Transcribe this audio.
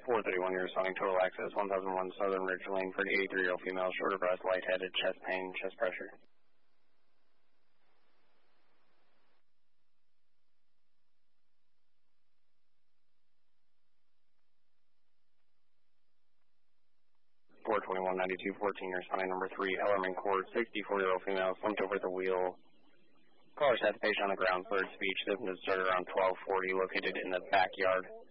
431, you're responding total access, 1001 Southern Ridge Lane for an 83-year-old female, short of breath, lightheaded, chest pain, chest pressure. Four 219214, you're responding number 3, Ellerman Court, 64-year-old female, slumped over the wheel. Caller had the patient on the ground, slurred speech, symptoms started around 12:40, located in the backyard.